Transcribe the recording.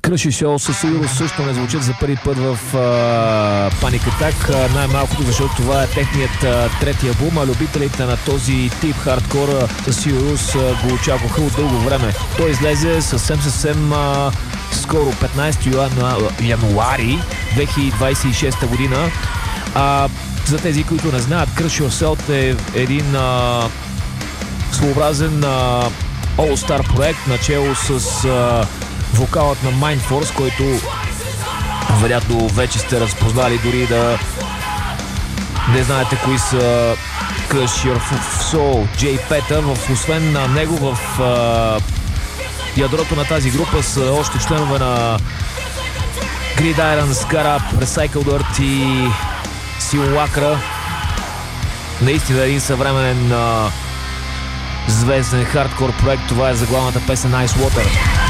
Crush и Soul със сигурност също не звучат за първи път в Panic Attack, най-малкото защото това е техният трети албум, а любителите на този тип хардкор със сигурност го очакваха от дълго време. Той излезе съвсем скоро, 15 януари 2026 година. За тези, които не знаят, Crush Yourself е един своеобразен all-star проект, начело с вокалът на Mindforce, който вероятно вече сте разпознали, дори да не знаете кои са Crush Your Soul, Джей Пета. Освен на него в ядрото на тази група са още членове на Gridiron, Scarab, Recycled Earth и Simulacra. Наистина един съвременен звезден хардкор проект. Това е заглавната песен Ice Water.